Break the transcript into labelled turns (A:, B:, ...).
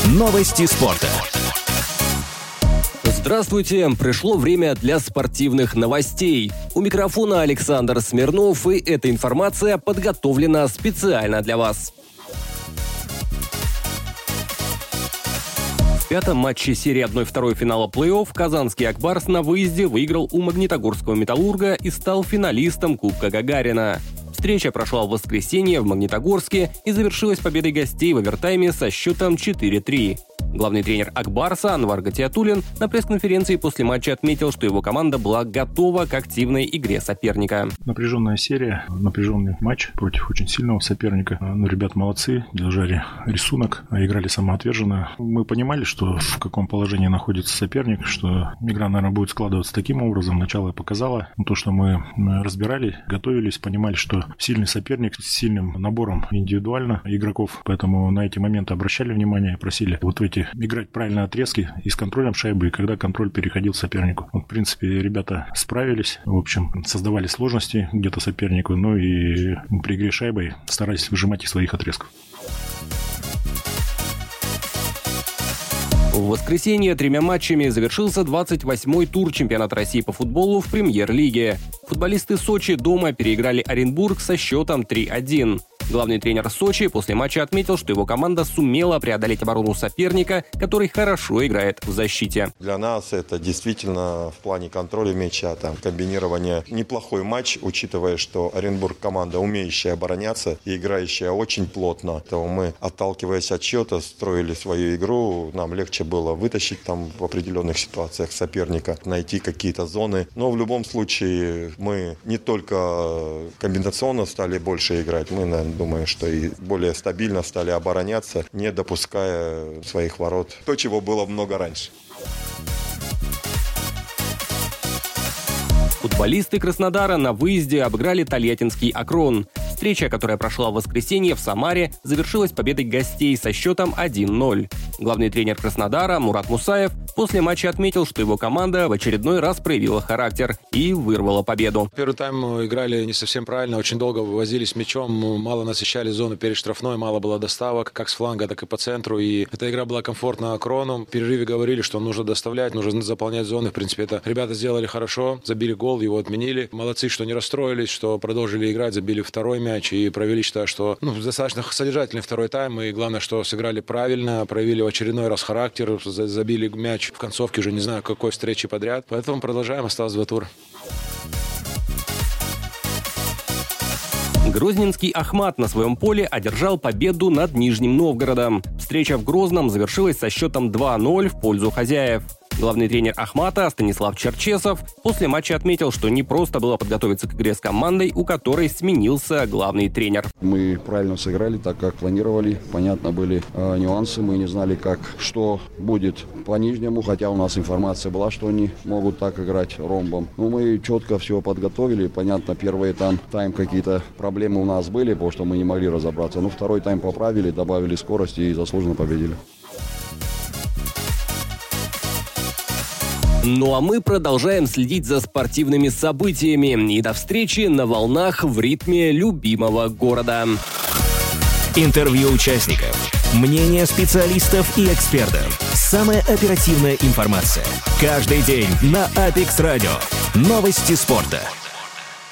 A: Новости спорта.
B: Здравствуйте! Пришло время для спортивных новостей. У микрофона Александр Смирнов, и эта информация подготовлена специально для вас. В пятом матче серии 1/2 финала плей-офф казанский «Акбарс» на выезде выиграл у магнитогорского «Металлурга» и стал финалистом Кубка Гагарина. Встреча прошла в воскресенье в Магнитогорске и завершилась победой гостей в овертайме со счетом 4-3. Главный тренер «Акбарса» Анвар Гатиатуллин на пресс-конференции после матча отметил, что его команда была готова к активной игре соперника.
C: Напряженная серия, напряженный матч против очень сильного соперника. Ребята молодцы, держали рисунок, играли самоотверженно. Мы понимали, что в каком положении находится соперник, что игра, наверное, будет складываться таким образом. Начало показало то, что мы разбирали, готовились, понимали, что сильный соперник с сильным набором индивидуально игроков. Поэтому на эти моменты обращали внимание и просили вот в эти играть правильные отрезки и с контролем шайбы, и когда контроль переходил сопернику. В принципе, ребята справились. В общем, создавали сложности где-то сопернику, ну и при игре шайбой старались выжимать из своих отрезков.
B: В воскресенье 3 матчами завершился 28-й тур чемпионата России по футболу в премьер-лиге. Футболисты Сочи дома переиграли Оренбург со счетом 3-1. Главный тренер Сочи после матча отметил, что его команда сумела преодолеть оборону соперника, который хорошо играет в защите.
D: Для нас это действительно в плане контроля мяча, комбинирования неплохой матч, учитывая, что Оренбург команда, умеющая обороняться и играющая очень плотно. Поэтому мы, отталкиваясь от счета, строили свою игру. Нам легче было вытащить в определенных ситуациях соперника, найти какие-то зоны. Но в любом случае мы не только комбинационно стали больше играть, мы, думаю, что и более стабильно стали обороняться, не допуская своих ворот. То, чего было много раньше.
B: Футболисты Краснодара на выезде обыграли тольяттинский «Акрон». Встреча, которая прошла в воскресенье в Самаре, завершилась победой гостей со счетом 1-0. Главный тренер Краснодара Мурат Мусаев после матча отметил, что его команда в очередной раз проявила характер и вырвала победу.
E: Первый тайм играли не совсем правильно, очень долго вывозились мячом, мало насыщали зону перед штрафной, мало было доставок, как с фланга, так и по центру. И эта игра была комфортна «Акрону». В перерыве говорили, что нужно доставлять, нужно заполнять зоны. В принципе, это ребята сделали хорошо, забили гол, его отменили. Молодцы, что не расстроились, что продолжили играть, забили второй мяч и провели, считаю, что достаточно содержательный второй тайм. И главное, что сыграли правильно, проявили в очередной раз характер, забили мяч в концовке, уже не знаю, какой встречи подряд. Поэтому продолжаем, осталось 2 тура.
B: Грозненский «Ахмат» на своем поле одержал победу над Нижним Новгородом. Встреча в Грозном завершилась со счетом 2-0 в пользу хозяев. Главный тренер «Ахмата» Станислав Черчесов после матча отметил, что не просто было подготовиться к игре с командой, у которой сменился главный тренер.
F: Мы правильно сыграли, так как планировали. Понятно, были нюансы. Мы не знали, что будет по Нижнему, хотя у нас информация была, что они могут так играть ромбом. Но мы четко все подготовили. Понятно, первый тайм какие-то проблемы у нас были, потому что мы не могли разобраться. Но второй тайм поправили, добавили скорости и заслуженно победили.
B: Ну а мы продолжаем следить за спортивными событиями и до встречи на волнах в ритме любимого города.
A: Интервью участников, мнения специалистов и экспертов. Самая оперативная информация. Каждый день на Apex Radio. Новости спорта.